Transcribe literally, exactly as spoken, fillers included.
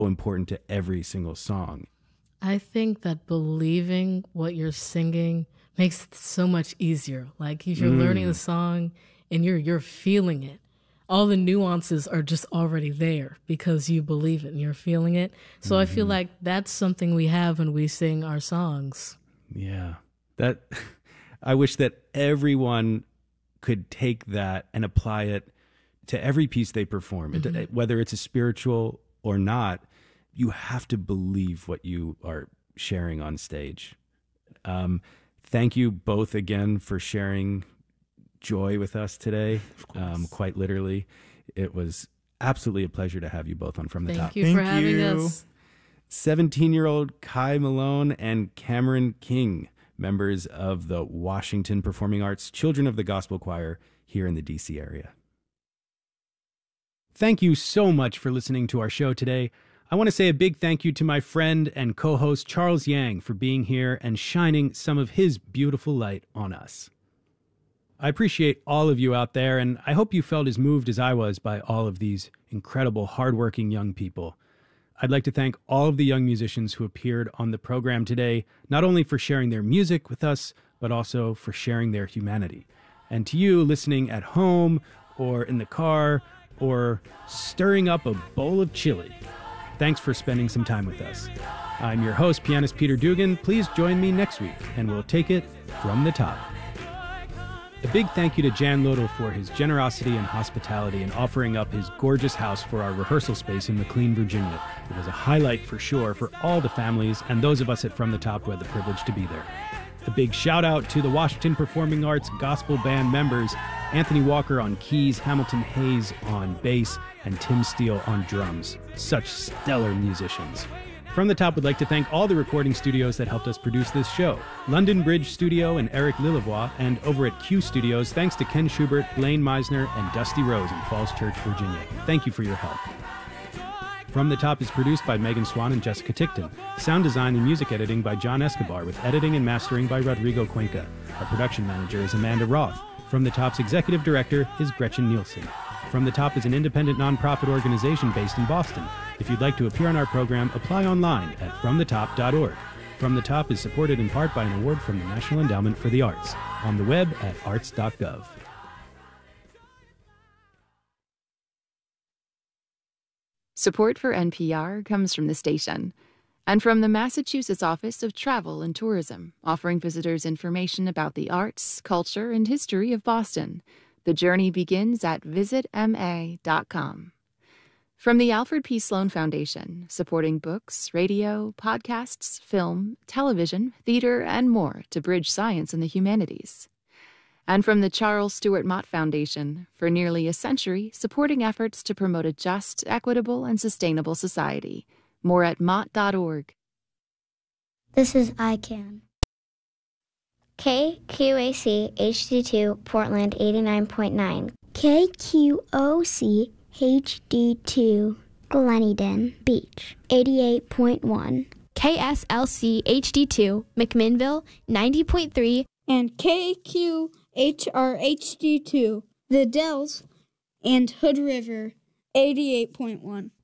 important to every single song. I think that believing what you're singing makes it so much easier. Like if you're mm. learning the song and you're you're feeling it, all the nuances are just already there because you believe it and you're feeling it. So mm-hmm. I feel like that's something we have when we sing our songs. Yeah. That I wish that everyone could take that and apply it to every piece they perform. Mm-hmm. It, whether it's a spiritual or not, you have to believe what you are sharing on stage. Um, thank you both again for sharing joy with us today. Um, quite literally, it was absolutely a pleasure to have you both on From the Thank Top. You Thank you for having us. seventeen-year-old Kai Malone and Cameron King, members of the Washington Performing Arts Children of the Gospel Choir here in the D C area. Thank you so much for listening to our show today. I want to say a big thank you to my friend and co-host Charles Yang for being here and shining some of his beautiful light on us. I appreciate all of you out there, and I hope you felt as moved as I was by all of these incredible, hardworking young people. I'd like to thank all of the young musicians who appeared on the program today, not only for sharing their music with us, but also for sharing their humanity. And to you listening at home or in the car or stirring up a bowl of chili, thanks for spending some time with us. I'm your host, pianist Peter Dugan. Please join me next week, and we'll take it from the top. A big thank you to Jan Lodel for his generosity and hospitality in offering up his gorgeous house for our rehearsal space in McLean, Virginia. It was a highlight for sure for all the families and those of us at From the Top who had the privilege to be there. A big shout out to the Washington Performing Arts Gospel Band members, Anthony Walker on keys, Hamilton Hayes on bass, and Tim Steele on drums. Such stellar musicians. From the Top would like to thank all the recording studios that helped us produce this show. London Bridge Studio and Eric Lillevoix, and over at Q Studios, thanks to Ken Schubert, Blaine Meisner, and Dusty Rose in Falls Church, Virginia. Thank you for your help. From the Top is produced by Megan Swan and Jessica Tickton. Sound design and music editing by John Escobar, with editing and mastering by Rodrigo Cuenca. Our production manager is Amanda Roth. From the Top's executive director is Gretchen Nielsen. From the Top is an independent nonprofit organization based in Boston. If you'd like to appear on our program, apply online at from the top dot org. From the Top is supported in part by an award from the National Endowment for the Arts. On the web at arts dot gov. Support for N P R comes from the station and from the Massachusetts Office of Travel and Tourism, offering visitors information about the arts, culture, and history of Boston. The journey begins at visit m a dot com. From the Alfred P. Sloan Foundation, supporting books, radio, podcasts, film, television, theater, and more to bridge science and the humanities. And from the Charles Stewart Mott Foundation, for nearly a century, supporting efforts to promote a just, equitable, and sustainable society. More at mott dot org. This is I C A N. K Q A C H D two, Portland eighty-nine point nine. K Q O C H D two, Gleneden Beach eighty-eight point one. K S L C H D two, McMinnville ninety point three. And K Q H R H D two, The Dells and Hood River eighty-eight point one.